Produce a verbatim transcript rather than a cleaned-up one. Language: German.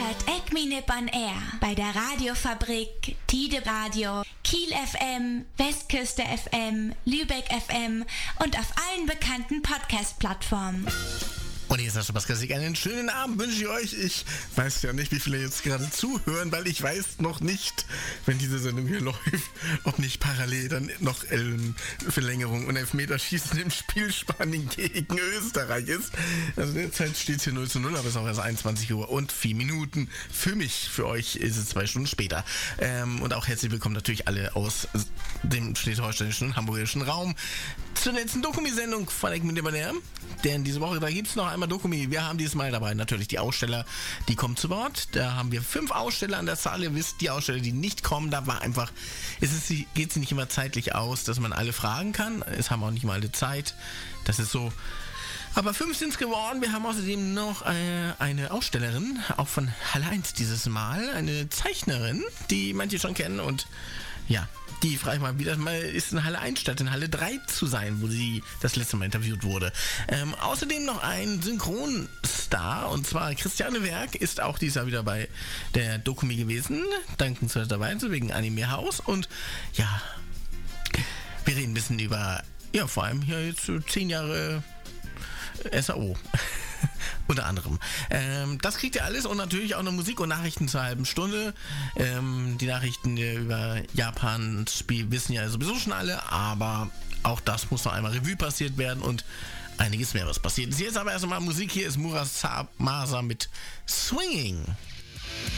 hört Acme Nippon Air bei der Radiofabrik, Tide Radio, Kiel F M, Westküste F M, Lübeck F M und auf allen bekannten Podcast-Plattformen. Und hier ist der Spaßklassik. Einen schönen Abend wünsche ich euch. Ich weiß ja nicht, wie viele jetzt gerade zuhören, weil ich weiß noch nicht, wenn diese Sendung hier läuft, ob nicht parallel dann noch ähm, Verlängerung und Elfmeterschießen im Spiel Spanien gegen Österreich ist. Also derzeit steht es hier null zu null, aber es ist auch erst einundzwanzig Uhr und vier Minuten. Für mich, für euch ist es zwei Stunden später. Ähm, und auch herzlich willkommen natürlich alle aus dem schleswig-holsteinischen, hamburgischen Raum zur letzten Dokumi-Sendung von Acme Nippon Air. Denn diese Woche, da gibt es noch einmal Dokumi. Wir haben dieses Mal dabei natürlich die Aussteller, die kommen zu Wort. Da haben wir fünf Aussteller an der Zahl. Ihr wisst, die Aussteller, die nicht kommen, da war einfach, es geht es nicht immer zeitlich aus, dass man alle fragen kann. Es haben auch nicht mal alle Zeit. Das ist so. Aber fünf sind es geworden. Wir haben außerdem noch äh, eine Ausstellerin, auch von Halle eins dieses Mal. Eine Zeichnerin, die manche schon kennen. Und ja, die frage ich mal, wie das mal ist, in Halle eins statt in Halle drei zu sein, wo sie das letzte Mal interviewt wurde. Ähm, außerdem noch ein Synchronstar, und zwar Christiane Werk ist auch dieses Jahr wieder bei der Dokumi gewesen. Dankenswert dabei, so wegen Anime Haus. Und ja, wir reden ein bisschen über, ja, vor allem hier jetzt so zehn Jahre S A O. Unter anderem. Ähm, das kriegt ihr alles und natürlich auch noch Musik und Nachrichten zur halben Stunde. Ähm, die Nachrichten über Japans Spiel wissen ja sowieso schon alle, aber auch das muss noch einmal Revue passiert werden und einiges mehr, was passiert ist. Jetzt aber erstmal Musik. Hier ist Muramasa mit Swinging.